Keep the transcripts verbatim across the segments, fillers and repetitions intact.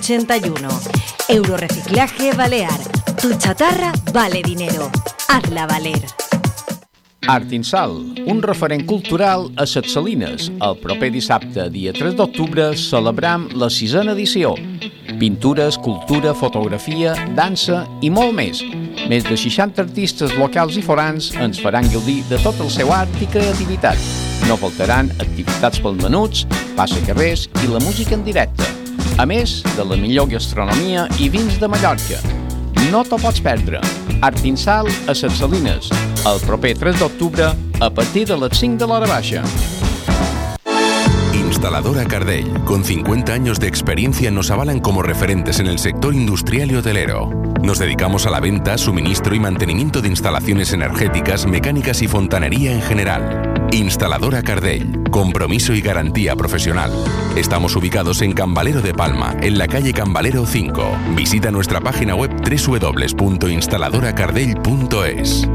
ochenta y uno. Euroreciclaje Balear. Tu chatarra vale dinero. Hazla valer. Artinsal, un referent cultural a Ses Salines. El proper dissabte, dia tres d'octubre, celebram la sisena edició. Pintures, cultura, fotografia, dansa i molt més. Més de seixanta artistes locals i forans ens faran gaudir de tot el seu art i creativitat. No faltaran activitats pels menuts, passacarrers i la música en directe. A més de la millor gastronomia i vins de Mallorca. No t'ho pots perdre. Artinsal a Ses Salines, el proper tres d'octubre a partir de les cinc de l'hora baixa. Instaladora Cardell, con cincuenta años de experiencia, nos avalan como referentes en el sector industrial y hotelero. Nos dedicamos a la venta, suministro y mantenimiento de instalaciones energéticas, mecánicas y fontanería en general. Instaladora Cardell, compromiso y garantía profesional. Estamos ubicados en Can Valero de Palma, en la calle Can Valero cinco. Visita nuestra página web doble u doble u doble u punto instaladora cardell punto es.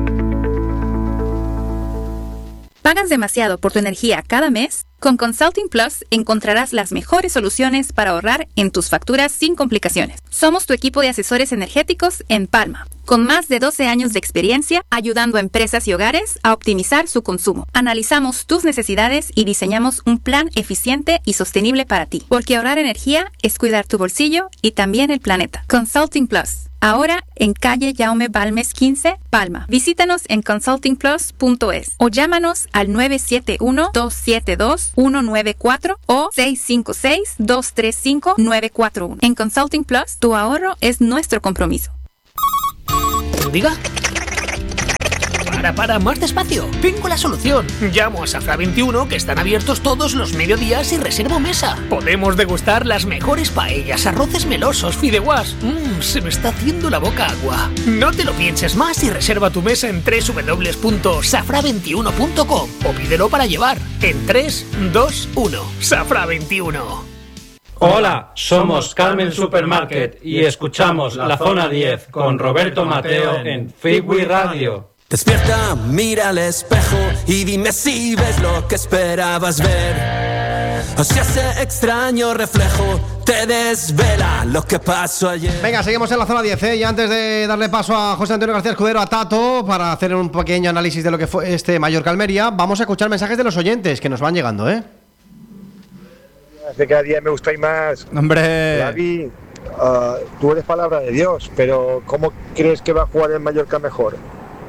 ¿Pagas demasiado por tu energía cada mes? Con Consulting Plus encontrarás las mejores soluciones para ahorrar en tus facturas sin complicaciones. Somos tu equipo de asesores energéticos en Palma, con más de doce años de experiencia ayudando a empresas y hogares a optimizar su consumo. Analizamos tus necesidades y diseñamos un plan eficiente y sostenible para ti, porque ahorrar energía es cuidar tu bolsillo y también el planeta. Consulting Plus. Ahora en calle Jaume Balmes quince, Palma. Visítanos en consulting plus punto es o llámanos al nueve siete uno, dos siete dos, uno nueve cuatro o seis cinco seis, dos tres cinco, nueve cuatro uno. En Consulting Plus, tu ahorro es nuestro compromiso. ¿Diga? Para, para, más despacio. Tengo la solución. Llamo a Safra veintiuno, que están abiertos todos los mediodías y reservo mesa. Podemos degustar las mejores paellas, arroces melosos, fideuás. Mmm, se me está haciendo la boca agua. No te lo pienses más y reserva tu mesa en doble u doble u doble u punto safra veintiuno punto com o pídelo para llevar en tres, dos, uno. Safra veintiuno. Hola, somos Carmen Supermarket y escuchamos La Zona diez con Roberto Mateo en Freeway Radio. Despierta, mira al espejo y dime si ves lo que esperabas ver. O si ese extraño reflejo te desvela lo que pasó ayer. Venga, seguimos en la zona diez, ¿eh? Y antes de darle paso a José Antonio García Escudero, a Tato, para hacer un pequeño análisis de lo que fue este Mallorca-Almería, vamos a escuchar mensajes de los oyentes que nos van llegando, ¿eh? De cada día me gustáis más. ¡Hombre! David, uh, tú eres palabra de Dios, pero ¿cómo crees que va a jugar el Mallorca mejor?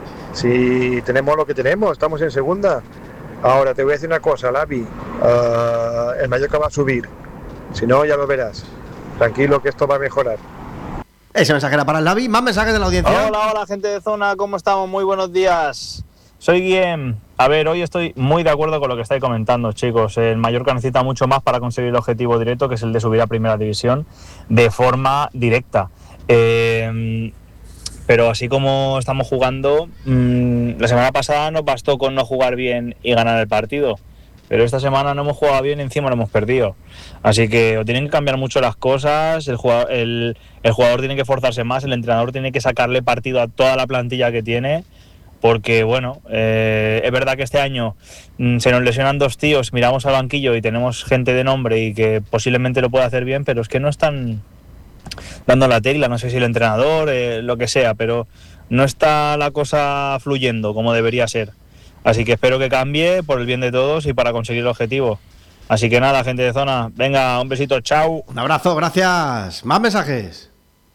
Si tenemos lo que tenemos, estamos en segunda. Ahora te voy a decir una cosa, Lavi, uh, el Mallorca va a subir. Si no, ya lo verás. Tranquilo que esto va a mejorar. Ese mensaje era para el Lavi. Más mensajes de la audiencia. Hola, hola, gente de zona, ¿cómo estamos? Muy buenos días. Soy Guillem. A ver, hoy estoy muy de acuerdo con lo que estáis comentando, chicos. El Mallorca necesita mucho más para conseguir el objetivo directo, que es el de subir a Primera División de forma directa. Eh... Pero así como estamos jugando, mmm, la semana pasada nos bastó con no jugar bien y ganar el partido. Pero esta semana no hemos jugado bien y encima lo hemos perdido. Así que o tienen que cambiar mucho las cosas, el jugador, el, el jugador tiene que esforzarse más, el entrenador tiene que sacarle partido a toda la plantilla que tiene. Porque, bueno, eh, es verdad que este año mmm, se nos lesionan dos tíos, miramos al banquillo y tenemos gente de nombre y que posiblemente lo pueda hacer bien, pero es que no están dando la tecla, no sé si el entrenador, eh, lo que sea, pero no está la cosa fluyendo como debería ser. Así que espero que cambie por el bien de todos y para conseguir el objetivo. Así que nada, gente de zona, venga, un besito, chao. Un abrazo, gracias. Más mensajes.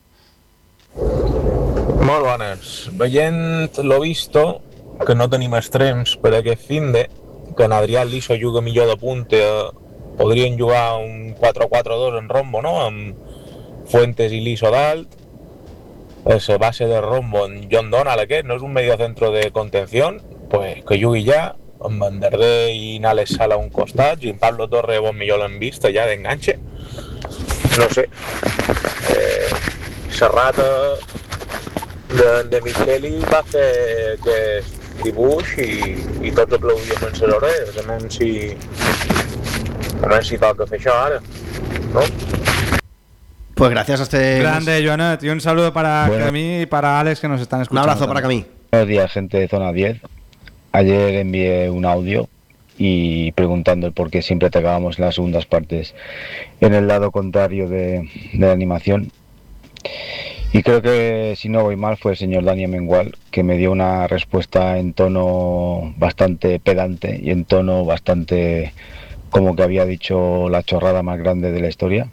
Molt bones. Veient lo visto, que no tenim extrems per aquest finde, que en Adrià Liso juga millor de punta, podrien jugar un quatre quatre dos en rombo, no?, amb Fuentes i Liso dalt, esa base de rombo en John Donald aquest, no és un mediocentro de contención, pues que jugui ja, amb Vanderder i Nales Sala a un costat, i en Pablo Torre bon millor l'hem vist ja d'enganxe, no sé, eh, Serrata de, de Micheli va fer aquest dibuix i, i tots aplaudien en les orelles, a menys si, a menys si toca fer això ara, no? Pues gracias a este... Grande, Joanet, y un saludo para bueno. Camí y para Alex, que nos están escuchando. Un abrazo también para Camí. Buenos días, gente de Zona diez. Ayer envié un audio y preguntando el por qué siempre atacábamos en las segundas partes en el lado contrario de, de la animación. Y creo que, si no voy mal, fue el señor Dani Amengual, que me dio una respuesta en tono bastante pedante y en tono bastante como que había dicho la chorrada más grande de la historia.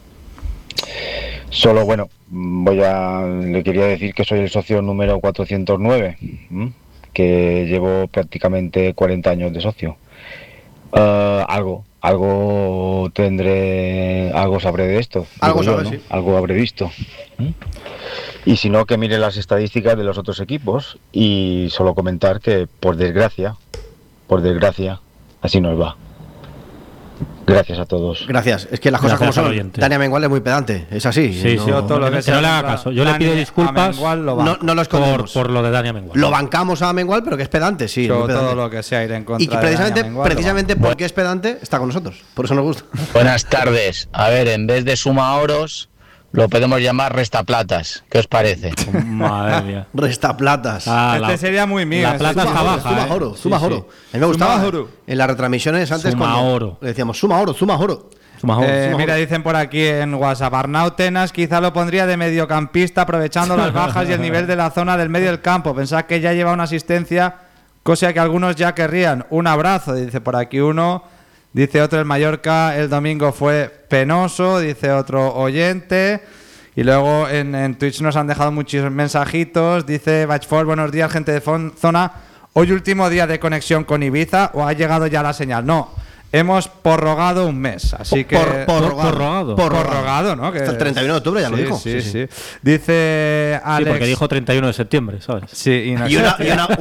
Solo, bueno, voy a le quería decir que soy el socio número cuatrocientos nueve, ¿m? que llevo prácticamente cuarenta años de socio. Uh, algo, algo tendré, algo sabré de esto. Algo yo, sabré, ¿no? sí. Algo habré visto. ¿Mm? Y si no, que mire las estadísticas de los otros equipos y solo comentar que, por desgracia, por desgracia, así nos va. Gracias a todos. Gracias. Es que las cosas Gracias como al son. oyente. Dani Amengual es muy pedante. Es así. Sí, no, sí, todo lo que, que no le haga caso. Yo le pido disculpas no, no lo escondemos. por, por lo de Dani Amengual. Lo bancamos a Amengual, pero que es pedante, sí. Yo muy pedante. todo lo que sea ir en contra Y que precisamente, de Dani Amengual, precisamente porque es pedante, está con nosotros. Por eso nos gusta. Buenas tardes. A ver, en vez de suma oros, lo podemos llamar resta platas. ¿Qué os parece? Madre mía. Resta platas. Ah, este la- sería muy mío. la plata está baja, Suma eh. oro, Sí, suma sí. oro. A mí me gustaba. Suma oro. En las retransmisiones antes Suma cuando oro. le decíamos suma oro, suma oro. Suma oro, Eh, suma mira, oro. dicen por aquí en WhatsApp, Arnau Tenas quizá lo pondría de mediocampista aprovechando las bajas y el nivel de la zona del medio del campo. Pensad que ya lleva una asistencia, cosa que algunos ya querrían. Un abrazo, dice por aquí uno. Dice otro, el Mallorca el domingo fue penoso, dice otro oyente. Y luego en, en Twitch nos han dejado muchos mensajitos. Dice Bachford, buenos días, gente de fon- zona. Hoy último día de conexión con Ibiza o ha llegado ya la señal. No, hemos prorrogado un mes, así que... Por- prorrogado. Prorrogado. Prorrogado, ¿no? Que Hasta el treinta y uno de octubre ya lo sí, dijo. Sí, Sí, sí, sí. Dice Sí, Alex... porque dijo treinta y uno de septiembre, ¿sabes? Sí, y, no- Y una, y una-